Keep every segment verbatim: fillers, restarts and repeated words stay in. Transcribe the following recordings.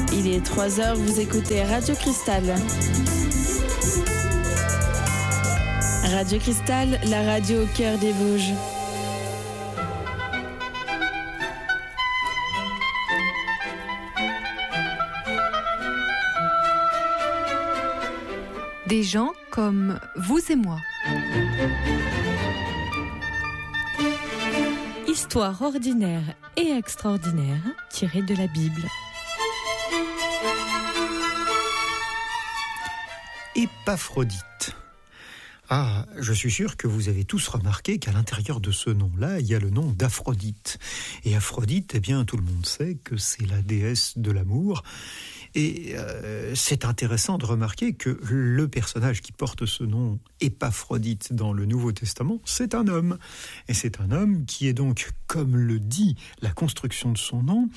Il est trois heures, vous écoutez Radio Cristal. Radio Cristal, la radio au cœur des Vosges. Des gens comme vous et moi. Histoire ordinaire et extraordinaire tirée de la Bible. Épaphrodite. Ah, je suis sûr que vous avez tous remarqué qu'à l'intérieur de ce nom-là, il y a le nom d'Aphrodite. Et Aphrodite, eh bien, tout le monde sait que c'est la déesse de l'amour. Et euh, c'est intéressant de remarquer que le personnage qui porte ce nom, Épaphrodite, dans le Nouveau Testament, c'est un homme. Et c'est un homme qui est donc, comme le dit la construction de son nom,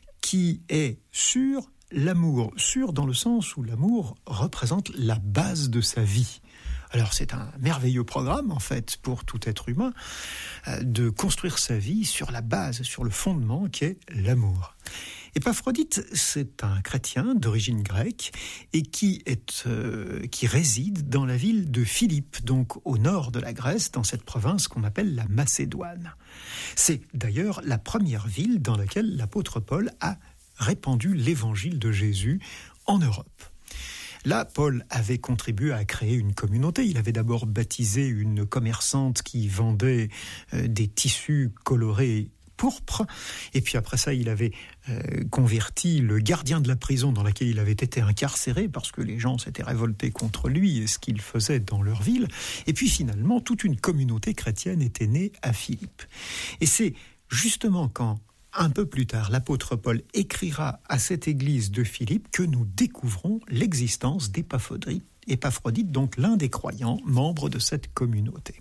qui est sur l'amour. Sûr dans le sens où l'amour représente la base de sa vie. Alors c'est un merveilleux programme en fait pour tout être humain euh, de construire sa vie sur la base, sur le fondement qui est l'amour. Épaphrodite, c'est un chrétien d'origine grecque et qui, est, euh, qui réside dans la ville de Philippe, donc au nord de la Grèce, dans cette province qu'on appelle la Macédoine. C'est d'ailleurs la première ville dans laquelle l'apôtre Paul a répandu l'évangile de Jésus en Europe. Là, Paul avait contribué à créer une communauté. Il avait d'abord baptisé une commerçante qui vendait euh, des tissus colorés pourpre, et puis après ça, il avait euh, converti le gardien de la prison dans laquelle il avait été incarcéré parce que les gens s'étaient révoltés contre lui et ce qu'il faisait dans leur ville. Et puis finalement, toute une communauté chrétienne était née à Philippe. Et c'est justement quand un peu plus tard, l'apôtre Paul écrira à cette église de Philippe que nous découvrons l'existence d'Épaphrodite, Épaphrodite, donc l'un des croyants, membres de cette communauté.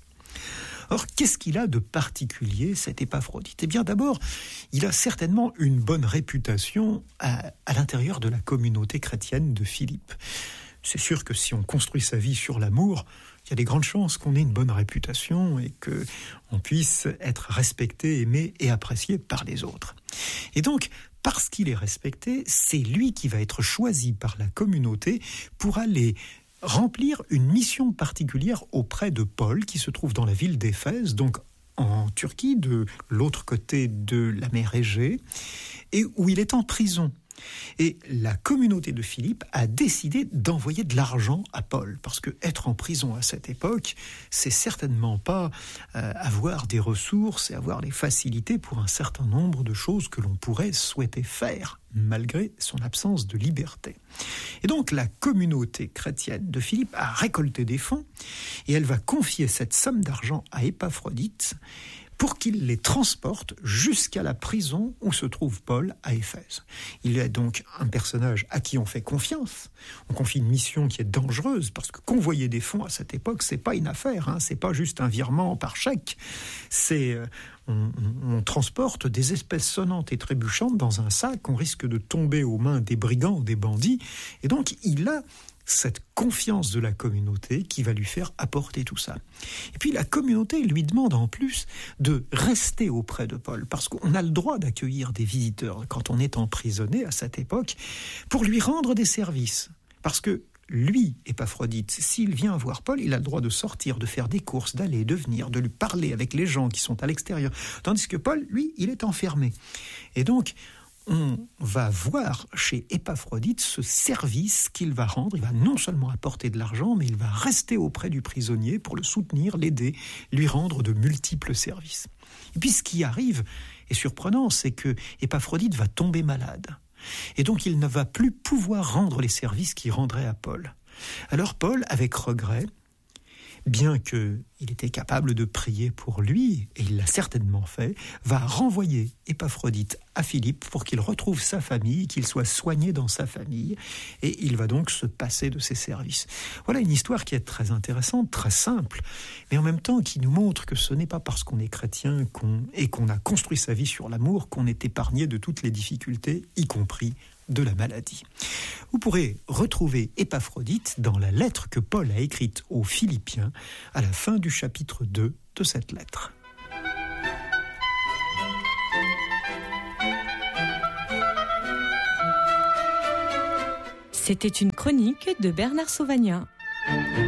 Or, qu'est-ce qu'il a de particulier, cet Épaphrodite ? Eh bien, d'abord, il a certainement une bonne réputation à, à l'intérieur de la communauté chrétienne de Philippe. C'est sûr que si on construit sa vie sur l'amour, il y a des grandes chances qu'on ait une bonne réputation et qu'on puisse être respecté, aimé et apprécié par les autres. Et donc, parce qu'il est respecté, c'est lui qui va être choisi par la communauté pour aller remplir une mission particulière auprès de Paul, qui se trouve dans la ville d'Éphèse, donc en Turquie, de l'autre côté de la mer Égée, et où il est en prison. Et la communauté de Philippe a décidé d'envoyer de l'argent à Paul, parce que être en prison à cette époque, c'est certainement pas euh, avoir des ressources et avoir les facilités pour un certain nombre de choses que l'on pourrait souhaiter faire, malgré son absence de liberté. Et donc la communauté chrétienne de Philippe a récolté des fonds, et elle va confier cette somme d'argent à Épaphrodite, pour qu'il les transporte jusqu'à la prison où se trouve Paul à Éphèse. Il est donc un personnage à qui on fait confiance. On confie une mission qui est dangereuse, parce que convoyer des fonds à cette époque, c'est pas une affaire, hein, c'est pas juste un virement par chèque. C'est, euh, on, on, on transporte des espèces sonnantes et trébuchantes dans un sac, on risque de tomber aux mains des brigands ou des bandits. Et donc, il a cette confiance de la communauté qui va lui faire apporter tout ça. Et puis la communauté lui demande en plus de rester auprès de Paul, parce qu'on a le droit d'accueillir des visiteurs quand on est emprisonné à cette époque, pour lui rendre des services. Parce que lui, Épaphrodite, s'il vient voir Paul, il a le droit de sortir, de faire des courses, d'aller, de venir, de lui parler avec les gens qui sont à l'extérieur. Tandis que Paul, lui, il est enfermé. Et donc, on va voir chez Épaphrodite ce service qu'il va rendre. Il va non seulement apporter de l'argent, mais il va rester auprès du prisonnier pour le soutenir, l'aider, lui rendre de multiples services. Et puis ce qui arrive est surprenant, c'est que Épaphrodite va tomber malade. Et donc il ne va plus pouvoir rendre les services qu'il rendrait à Paul. Alors Paul, avec regret, bien qu'il était capable de prier pour lui, et il l'a certainement fait, va renvoyer Épaphrodite à Philippe pour qu'il retrouve sa famille, qu'il soit soigné dans sa famille, et il va donc se passer de ses services. Voilà une histoire qui est très intéressante, très simple, mais en même temps qui nous montre que ce n'est pas parce qu'on est chrétien qu'on, et qu'on a construit sa vie sur l'amour qu'on est épargné de toutes les difficultés, y compris de la maladie. Vous pourrez retrouver Épaphrodite dans la lettre que Paul a écrite aux Philippiens à la fin du chapitre deux de cette lettre. C'était une chronique de Bernard Sauvagnat.